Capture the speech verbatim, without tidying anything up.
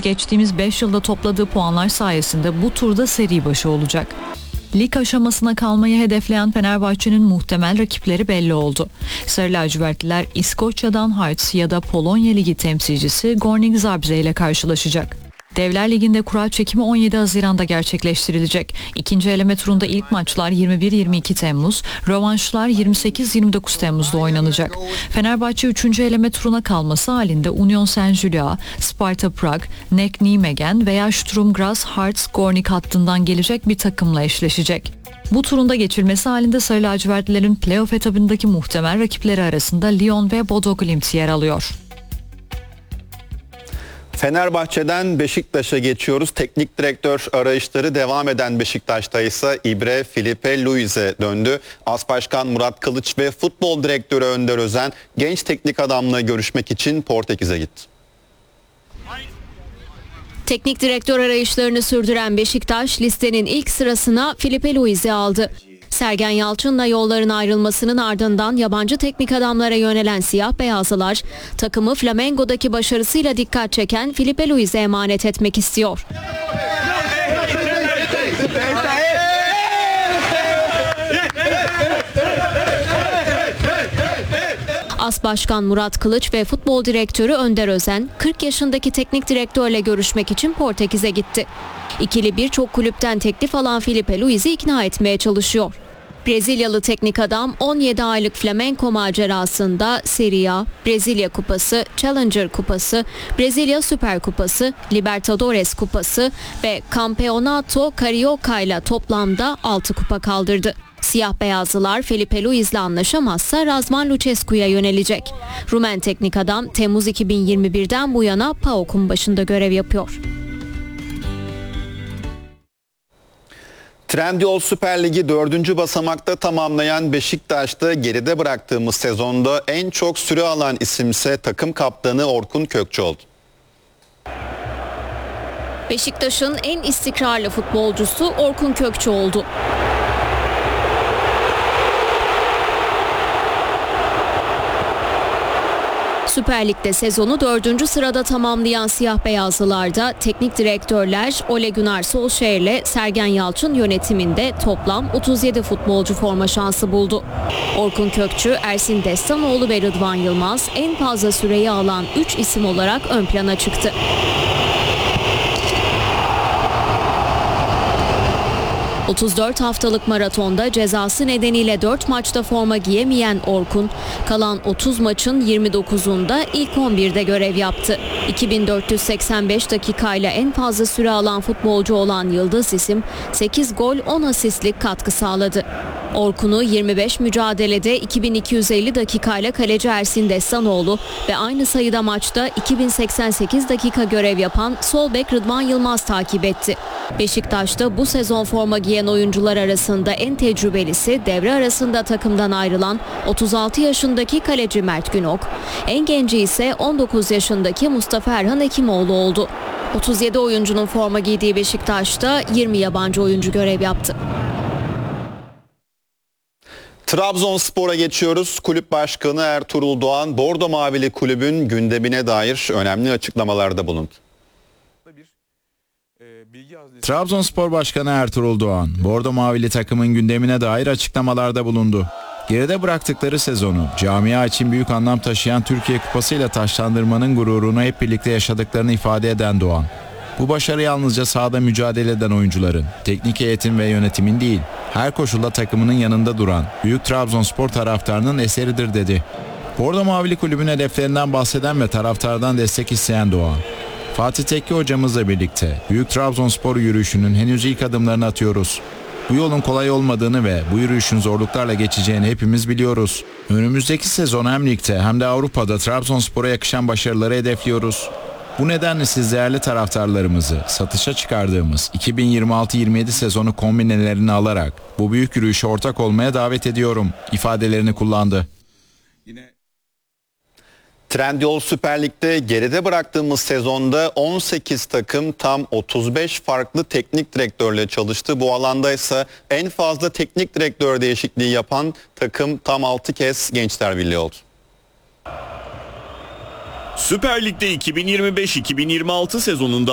geçtiğimiz beş yılda topladığı puanlar sayesinde bu turda seri başı olacak. Lig aşamasına kalmayı hedefleyen Fenerbahçe'nin muhtemel rakipleri belli oldu. Sarı lacivertliler İskoçya'dan Hearts ya da Polonya Ligi temsilcisi Górnik Zabrze ile karşılaşacak. Devler Ligi'nde kura çekimi on yedi Haziran'da gerçekleştirilecek. İkinci eleme turunda ilk maçlar yirmi bir yirmi iki Temmuz, rövanşlar yirmi sekiz yirmi dokuz Temmuz'da oynanacak. Fenerbahçe üçüncü eleme turuna kalması halinde Union Saint-Gilloise, Sparta Prag, N E C Nijmegen veya Sturm Graz Hearts Górnik hattından gelecek bir takımla eşleşecek. Bu turunda geçilmesi halinde Sarı lacivertlilerin playoff etabındaki muhtemel rakipleri arasında Lyon ve Bodo Glimt yer alıyor. Fenerbahçe'den Beşiktaş'a geçiyoruz. Teknik direktör arayışları devam eden Beşiktaş'ta ise İbre Filipe Luis'e döndü. As Başkan Murat Kılıç ve futbol direktörü Önder Özen genç teknik adamla görüşmek için Portekiz'e gitti. Teknik direktör arayışlarını sürdüren Beşiktaş listenin ilk sırasına Filipe Luis'i aldı. Sergen Yalçın'la yolların ayrılmasının ardından yabancı teknik adamlara yönelen siyah beyazlılar takımı Flamengo'daki başarısıyla dikkat çeken Filipe Luis'e emanet etmek istiyor. As Başkan Murat Kılıç ve futbol direktörü Önder Özen kırk yaşındaki teknik direktörle görüşmek için Portekiz'e gitti. İkili birçok kulüpten teklif alan Filipe Luis'i ikna etmeye çalışıyor. Brezilyalı teknik adam on yedi aylık Flamengo macerasında Serie A, Brezilya Kupası, Challenger Kupası, Brezilya Süper Kupası, Libertadores Kupası ve Campeonato Carioca ile toplamda altı kupa kaldırdı. Siyah beyazlılar Filipe Luis'le anlaşamazsa Razvan Lucescu'ya yönelecek. Rumen teknik adam Temmuz iki bin yirmi birden bu yana PAOK'un başında görev yapıyor. Trendyol Süper Ligi dördüncü basamakta tamamlayan Beşiktaş'ta geride bıraktığımız sezonda en çok süre alan isimse takım kaptanı Orkun Kökçü oldu. Beşiktaş'ın en istikrarlı futbolcusu Orkun Kökçü oldu. Süper Lig'de sezonu dördüncü sırada tamamlayan siyah beyazlılarda teknik direktörler Ole Gunnar Solskjaer ile Sergen Yalçın yönetiminde toplam otuz yedi futbolcu forma şansı buldu. Orkun Kökçü, Ersin Destanoğlu ve Rıdvan Yılmaz en fazla süreyi alan üç isim olarak ön plana çıktı. otuz dört haftalık maratonda cezası nedeniyle dört maçta forma giyemeyen Orkun, kalan otuz maçın yirmi dokuzunda ilk on birde görev yaptı. iki bin dört yüz seksen beş dakikayla en fazla süre alan futbolcu olan yıldız isim sekiz gol on asistlik katkı sağladı. Orkun'u yirmi beş mücadelede iki bin iki yüz elli dakikayla kaleci Ersin Destanoğlu ve aynı sayıda maçta iki bin seksen sekiz dakika görev yapan sol bek Rıdvan Yılmaz takip etti. Beşiktaş'ta bu sezon forma giyen oyuncular arasında en tecrübelisi devre arasında takımdan ayrılan otuz altı yaşındaki kaleci Mert Günok, en genci ise on dokuz yaşındaki Mustafa Erhan Hekimoğlu oldu. otuz yedi oyuncunun forma giydiği Beşiktaş'ta yirmi yabancı oyuncu görev yaptı. Trabzonspor'a geçiyoruz. Kulüp Başkanı Ertuğrul Doğan, Bordo Mavili kulübün gündemine dair önemli açıklamalarda bulundu. Trabzonspor Başkanı Ertuğrul Doğan, Bordo Mavili takımın gündemine dair açıklamalarda bulundu. Geride bıraktıkları sezonu, camia için büyük anlam taşıyan Türkiye Kupası ile taçlandırmanın gururunu hep birlikte yaşadıklarını ifade eden Doğan, bu başarı yalnızca sahada mücadele eden oyuncuların, teknik heyetin ve yönetimin değil, her koşulda takımının yanında duran büyük Trabzonspor taraftarının eseridir dedi. Bordo Mavili kulübün hedeflerinden bahseden ve taraftardan destek isteyen Doğan, Fatih Tekke hocamızla birlikte büyük Trabzonspor yürüyüşünün henüz ilk adımlarını atıyoruz. Bu yolun kolay olmadığını ve bu yürüyüşün zorluklarla geçeceğini hepimiz biliyoruz. Önümüzdeki sezon hem ligde hem de Avrupa'da Trabzonspor'a yakışan başarıları hedefliyoruz. Bu nedenle siz değerli taraftarlarımızı satışa çıkardığımız iki bin yirmi altı yirmi yedi sezonu kombinelerini alarak bu büyük yürüyüşe ortak olmaya davet ediyorum ifadelerini kullandı. Trendyol Süper Lig'de geride bıraktığımız sezonda on sekiz takım tam otuz beş farklı teknik direktörle çalıştı. Bu alanda ise en fazla teknik direktör değişikliği yapan takım tam altı kez Gençler Birliği oldu. Süper Lig'de iki bin yirmi beş iki bin yirmi altı sezonunda